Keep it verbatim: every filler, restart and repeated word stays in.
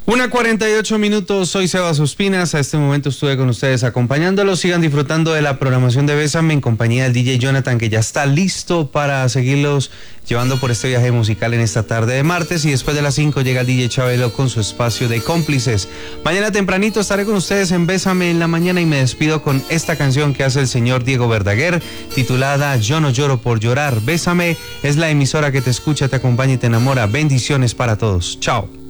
Una cuarenta y ocho minutos, soy Sebas Ospinas, a este momento estuve con ustedes acompañándolos, sigan disfrutando de la programación de Bésame en compañía del D J Jonathan, que ya está listo para seguirlos llevando por este viaje musical en esta tarde de martes, y después de las cinco llega el D J Chabelo con su espacio de cómplices. Mañana tempranito estaré con ustedes en Bésame en la mañana y me despido con esta canción que hace el señor Diego Verdaguer, titulada Yo no lloro por llorar. Bésame es la emisora que te escucha, te acompaña y te enamora. Bendiciones para todos. Chao.